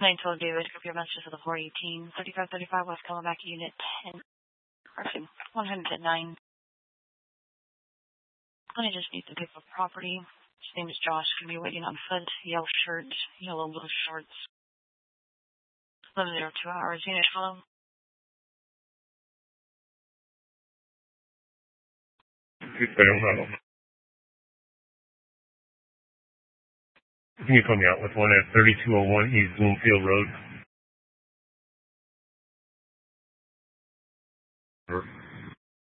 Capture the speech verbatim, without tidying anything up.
nine twelve David, group your message for the four eighteen, thirty-five thirty-five West Camelback, Unit ten, or actually, one hundred nine. I just need to pick up property. His name is Josh. Going to be waiting on foot, yellow shirt, yellow blue shorts. eleven oh two hours. Unit follow. Can you call me out with one at thirty-two oh one East Bloomfield Road?